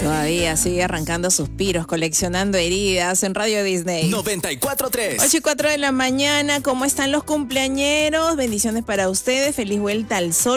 Todavía sigue arrancando suspiros, coleccionando heridas en Radio Disney. 94.3. 8:04 de la mañana. ¿Cómo están los cumpleañeros? Bendiciones para ustedes. Feliz vuelta al sol.